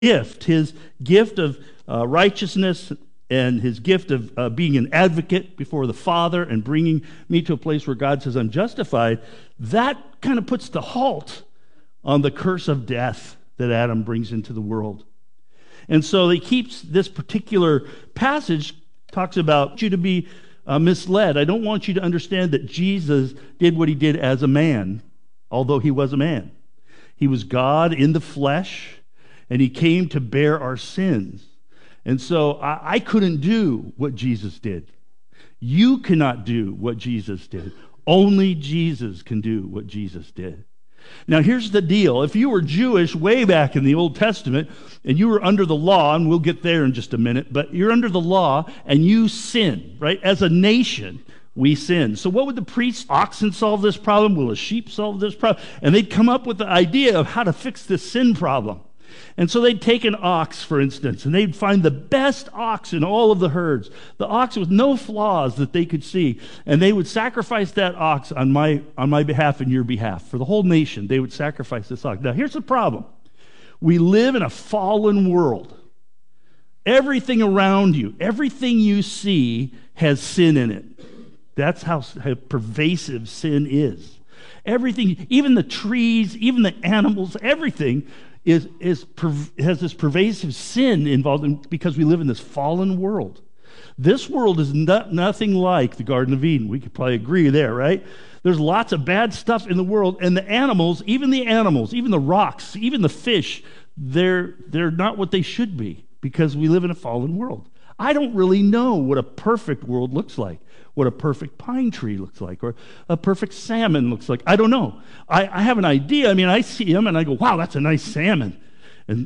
his gift of righteousness and his gift of being an advocate before the Father and bringing me to a place where God says I'm justified, that kind of puts the halt on the curse of death that Adam brings into the world. And so he keeps this particular passage, talks about you to be misled. I don't want you to understand that Jesus did what he did as a man, although he was a man. He was God in the flesh, and he came to bear our sins. And so I couldn't do what Jesus did. You cannot do what Jesus did. Only Jesus can do what Jesus did. Now, here's the deal. If you were Jewish way back in the Old Testament, and you were under the law, and we'll get there in just a minute, but you're under the law, and you sin, right? As a nation, we sin. So what would the priests, oxen solve this problem? Will a sheep solve this problem? And they'd come up with the idea of how to fix this sin problem. And so they'd take an ox, for instance, and they'd find the best ox in all of the herds, the ox with no flaws that they could see, and they would sacrifice that ox on my behalf and your behalf. For the whole nation, they would sacrifice this ox. Now, here's the problem. We live in a fallen world. Everything around you, everything you see has sin in it. That's how pervasive sin is. Everything, even the trees, even the animals, everything has this pervasive sin involved in, because we live in this fallen world. This world is nothing like the Garden of Eden. We could probably agree there, right? There's lots of bad stuff in the world, and the animals, even the rocks, even the fish, they're not what they should be because we live in a fallen world. I don't really know what a perfect world looks like, what a perfect pine tree looks like, or a perfect salmon looks like. I don't know. I have an idea. I mean, I see him and I go, wow, that's a nice salmon. And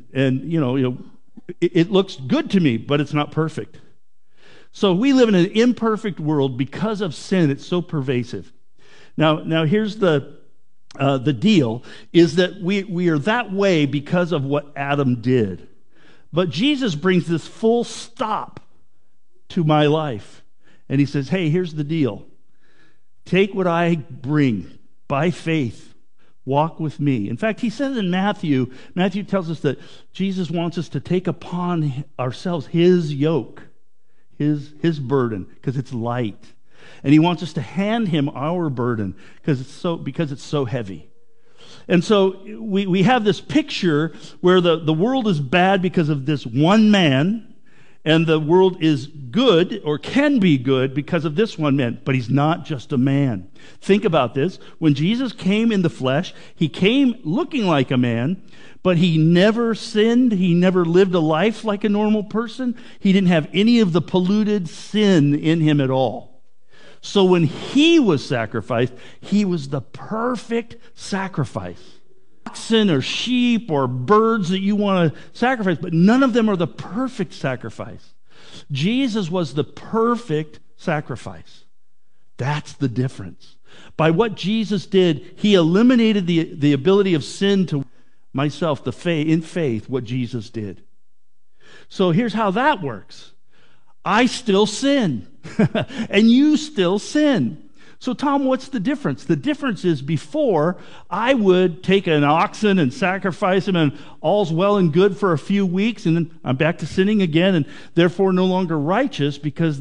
it looks good to me, but it's not perfect. So we live in an imperfect world because of sin. It's so pervasive. Now here's the deal, is that we are that way because of what Adam did. But Jesus brings this full stop to my life. And he says, hey, here's the deal. Take what I bring by faith. Walk with me. In fact, he says in Matthew tells us that Jesus wants us to take upon ourselves his yoke, his burden, because it's light. And he wants us to hand him our burden because it's so heavy. And so we have this picture where the world is bad because of this one man, and the world is good or can be good because of this one man. But he's not just a man. Think about this. When Jesus came in the flesh, he came looking like a man, but he never sinned. He never lived a life like a normal person. He didn't have any of the polluted sin in him at all. So when he was sacrificed, he was the perfect sacrifice. Oxen or sheep or birds that you want to sacrifice, but none of them are the perfect sacrifice. Jesus was the perfect sacrifice. That's the difference. By what Jesus did, he eliminated the ability of sin to myself, in faith, what Jesus did. So here's how that works. I still sin, and you still sin. So, Tom, what's the difference? The difference is before, I would take an oxen and sacrifice him, and all's well and good for a few weeks, and then I'm back to sinning again, and therefore no longer righteous because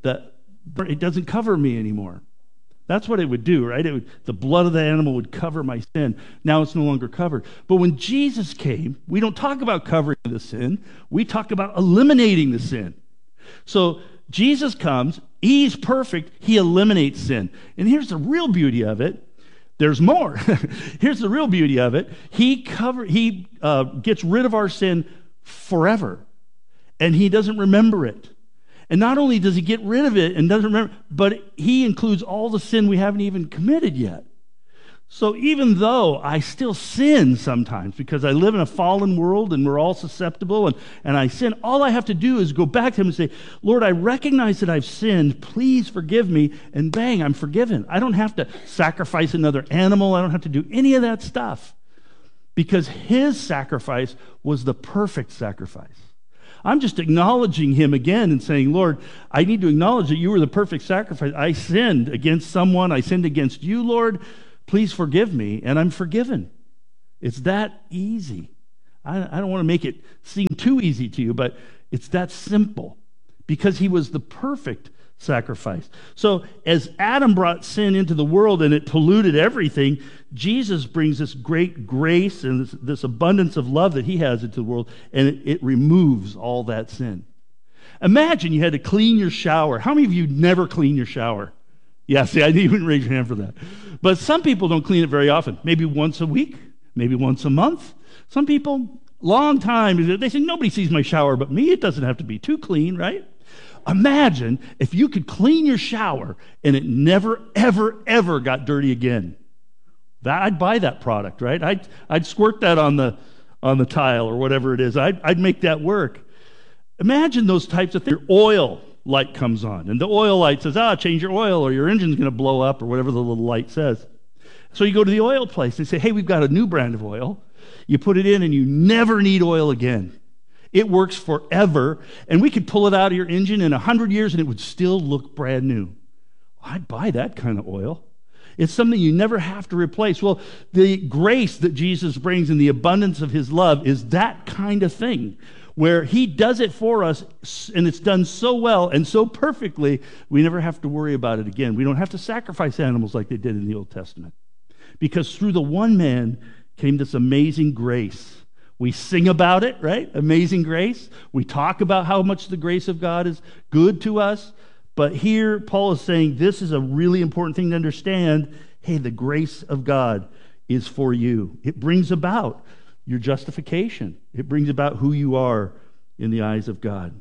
it doesn't cover me anymore. That's what it would do, right? The blood of the animal would cover my sin. Now it's no longer covered. But when Jesus came, we don't talk about covering the sin. We talk about eliminating the sin. So Jesus comes, he's perfect, he eliminates sin. And here's the real beauty of it. There's more. Here's the real beauty of it. He gets rid of our sin forever, and he doesn't remember it. And not only does he get rid of it and doesn't remember, but he includes all the sin we haven't even committed yet. So even though I still sin sometimes because I live in a fallen world and we're all susceptible and I sin, all I have to do is go back to him and say, Lord, I recognize that I've sinned. Please forgive me. And bang, I'm forgiven. I don't have to sacrifice another animal. I don't have to do any of that stuff because his sacrifice was the perfect sacrifice. I'm just acknowledging him again and saying, Lord, I need to acknowledge that you were the perfect sacrifice. I sinned against someone. I sinned against you, Lord. Please forgive me, and I'm forgiven. It's that easy. I don't want to make it seem too easy to you, but it's that simple because he was the perfect sacrifice. So as Adam brought sin into the world and it polluted everything, Jesus brings this great grace and this abundance of love that he has into the world, and it removes all that sin. Imagine you had to clean your shower. How many of you never clean your shower? Yeah, see, I didn't even raise your hand for that. But some people don't clean it very often. Maybe once a week, maybe once a month. Some people, long time. They say, nobody sees my shower but me. It doesn't have to be too clean, right? Imagine if you could clean your shower and it never, ever, ever got dirty again. I'd buy that product, right? I'd squirt that on the tile or whatever it is. I'd make that work. Imagine those types of things. Your oil light comes on, and the oil light says, change your oil or your engine's going to blow up, or whatever the little light says. So you go to the oil place and say, hey, we've got a new brand of oil. You put it in and you never need oil again. It works forever, and we could pull it out of your engine in 100 years and it would still look brand new. I'd buy that kind of oil. It's something you never have to replace. Well, the grace that Jesus brings and the abundance of his love is that kind of thing, where he does it for us, and it's done so well and so perfectly, we never have to worry about it again. We don't have to sacrifice animals like they did in the Old Testament, because through the one man came this amazing grace. We sing about it, right? Amazing grace. We talk about how much the grace of God is good to us. But here, Paul is saying this is a really important thing to understand. Hey, the grace of God is for you. It brings about your justification. It brings about who you are in the eyes of God.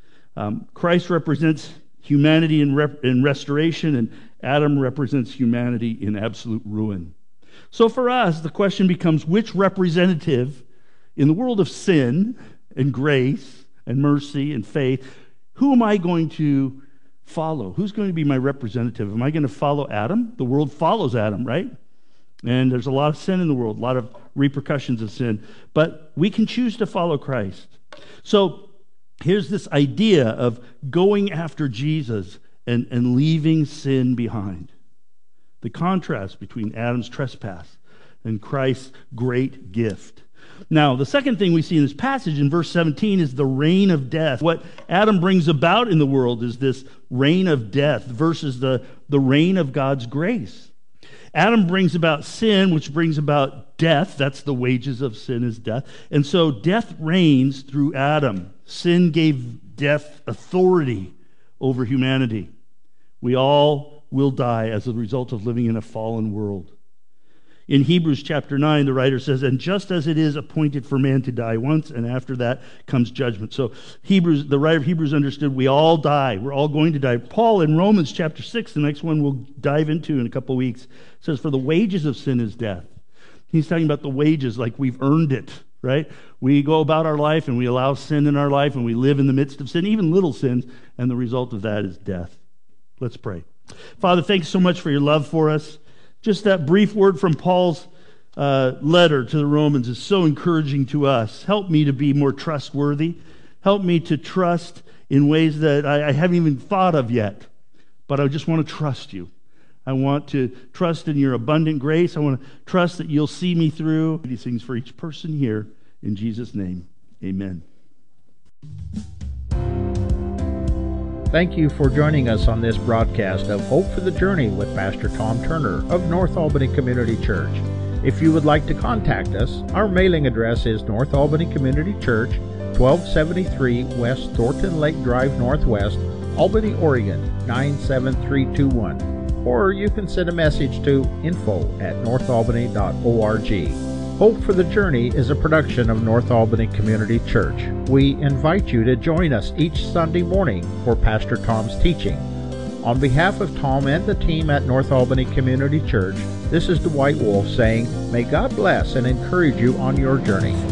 Christ represents humanity in restoration, and Adam represents humanity in absolute ruin. So for us, the question becomes, which representative in the world of sin and grace and mercy and faith, who am I going to follow? Who's going to be my representative? Am I going to follow Adam? The world follows Adam, right? And there's a lot of sin in the world, a lot of repercussions of sin. But we can choose to follow Christ. So here's this idea of going after Jesus and leaving sin behind. The contrast between Adam's trespass and Christ's great gift. Now, the second thing we see in this passage in verse 17 is the reign of death. What Adam brings about in the world is this reign of death versus the reign of God's grace. Adam brings about sin, which brings about death. That's the wages of sin is death. And so death reigns through Adam. Sin gave death authority over humanity. We all will die as a result of living in a fallen world. In Hebrews chapter 9, the writer says, and just as it is appointed for man to die once, and after that comes judgment. So the writer of Hebrews understood we all die. We're all going to die. Paul in Romans chapter 6, the next one we'll dive into in a couple weeks, says, for the wages of sin is death. He's talking about the wages like we've earned it, right? We go about our life and we allow sin in our life and we live in the midst of sin, even little sins, and the result of that is death. Let's pray. Father, thanks so much for your love for us. Just that brief word from Paul's letter to the Romans is so encouraging to us. Help me to be more trustworthy. Help me to trust in ways that I haven't even thought of yet. But I just want to trust you. I want to trust in your abundant grace. I want to trust that you'll see me through these things for each person here. In Jesus' name, amen. Thank you for joining us on this broadcast of Hope for the Journey with Pastor Tom Turner of North Albany Community Church. If you would like to contact us, our mailing address is North Albany Community Church, 1273 West Thornton Lake Drive Northwest, Albany, Oregon, 97321. Or you can send a message to info@northalbany.org. Hope for the Journey is a production of North Albany Community Church. We invite you to join us each Sunday morning for Pastor Tom's teaching. On behalf of Tom and the team at North Albany Community Church, this is Dwight Wolf saying, may God bless and encourage you on your journey.